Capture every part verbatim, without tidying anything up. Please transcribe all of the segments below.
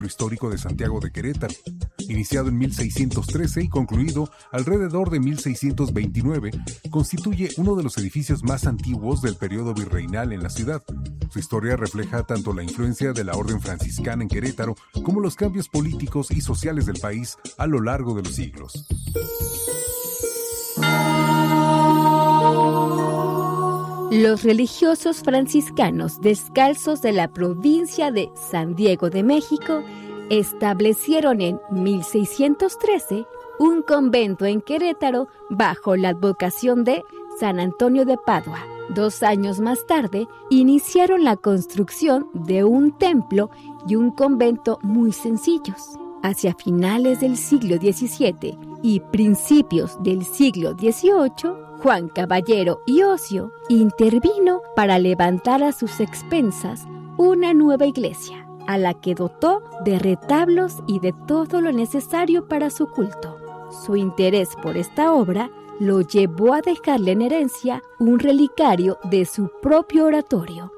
histórico de Santiago de Querétaro, iniciado en mil seiscientos trece y concluido alrededor de mil seiscientos veintinueve, constituye uno de los edificios más antiguos del periodo virreinal en la ciudad. Su historia refleja tanto la influencia de la orden franciscana en Querétaro como los cambios políticos y sociales del país a lo largo de los siglos. Los religiosos franciscanos descalzos de la provincia de San Diego de México establecieron en mil seiscientos trece un convento en Querétaro bajo la advocación de San Antonio de Padua. Dos años más tarde, iniciaron la construcción de un templo y un convento muy sencillos. Hacia finales del siglo diecisiete y principios del siglo dieciocho, Juan Caballero y Ocio intervino para levantar a sus expensas una nueva iglesia, a la que dotó de retablos y de todo lo necesario para su culto. Su interés por esta obra lo llevó a dejarle en herencia un relicario de su propio oratorio.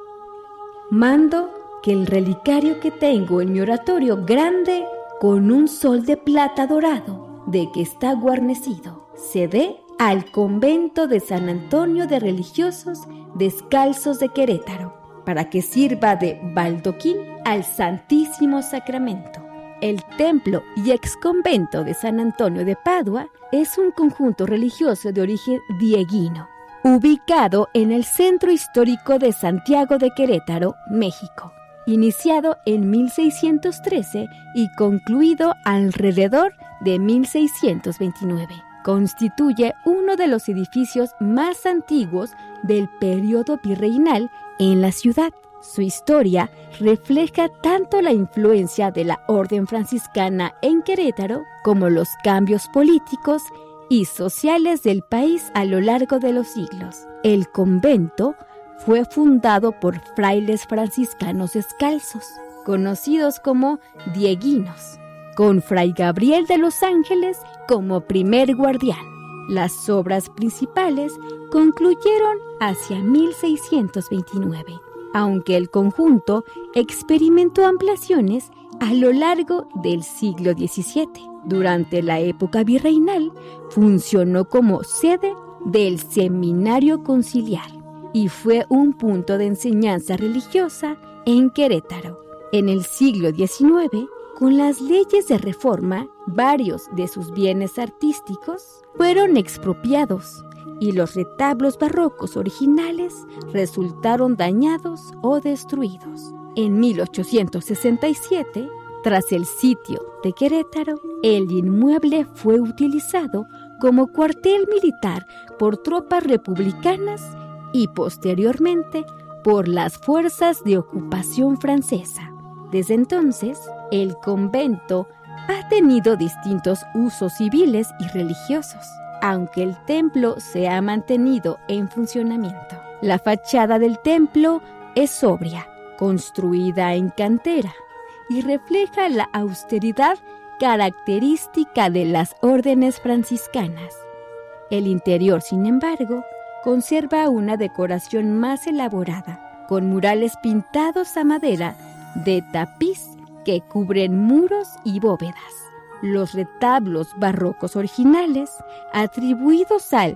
Mando que el relicario que tengo en mi oratorio grande, con un sol de plata dorado, de que está guarnecido, se dé al convento de San Antonio de Religiosos Descalzos de Querétaro, para que sirva de baldoquín al Santísimo Sacramento. El templo y exconvento de San Antonio de Padua es un conjunto religioso de origen dieguino, ubicado en el centro histórico de Santiago de Querétaro, México, iniciado en mil seiscientos trece y concluido alrededor de mil seiscientos veintinueve. Constituye uno de los edificios más antiguos del periodo virreinal en la ciudad. Su historia refleja tanto la influencia de la orden franciscana en Querétaro como los cambios políticos y sociales del país a lo largo de los siglos. El convento fue fundado por frailes franciscanos descalzos, conocidos como dieguinos, con Fray Gabriel de los Ángeles como primer guardián. Las obras principales concluyeron hacia mil seiscientos veintinueve, aunque el conjunto experimentó ampliaciones a lo largo del siglo diecisiete. Durante la época virreinal, funcionó como sede del Seminario Conciliar y fue un punto de enseñanza religiosa en Querétaro. En el siglo diecinueve, con las leyes de reforma, varios de sus bienes artísticos fueron expropiados y los retablos barrocos originales resultaron dañados o destruidos. En mil ochocientos sesenta y siete, tras el sitio de Querétaro, el inmueble fue utilizado como cuartel militar por tropas republicanas y posteriormente por las fuerzas de ocupación francesa. Desde entonces, el convento ha tenido distintos usos civiles y religiosos, aunque el templo se ha mantenido en funcionamiento. La fachada del templo es sobria, construida en cantera, y refleja la austeridad característica de las órdenes franciscanas. El interior, sin embargo, conserva una decoración más elaborada, con murales pintados a madera de tapiz que cubren muros y bóvedas. Los retablos barrocos originales, atribuidos al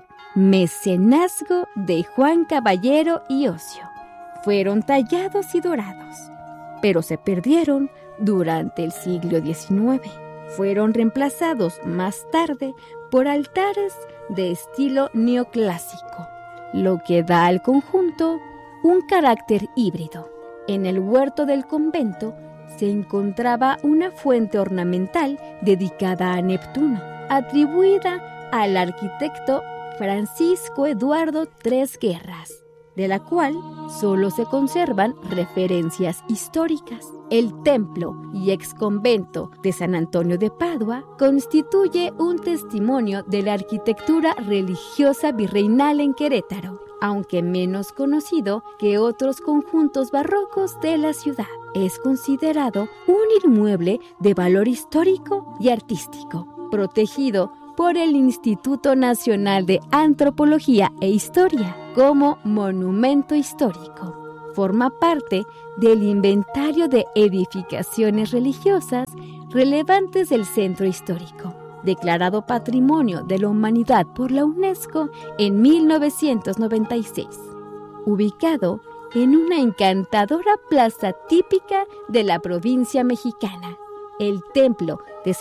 mecenazgo de Juan Caballero y Ocio, fueron tallados y dorados, pero se perdieron durante el siglo diecinueve. Fueron reemplazados más tarde por altares de estilo neoclásico, lo que da al conjunto un carácter híbrido. En el huerto del convento se encontraba una fuente ornamental dedicada a Neptuno, atribuida al arquitecto Francisco Eduardo Tres Guerras, de la cual solo se conservan referencias históricas. El templo y exconvento de San Antonio de Padua constituye un testimonio de la arquitectura religiosa virreinal en Querétaro, aunque menos conocido que otros conjuntos barrocos de la ciudad. Es considerado un inmueble de valor histórico y artístico, protegido por el Instituto Nacional de Antropología e Historia como monumento histórico. forma parte del inventario de edificaciones religiosas relevantes del centro histórico, declarado Patrimonio de la Humanidad por la UNESCO en mil novecientos noventa y seis, ubicado en una encantadora plaza típica de la provincia mexicana, el Templo de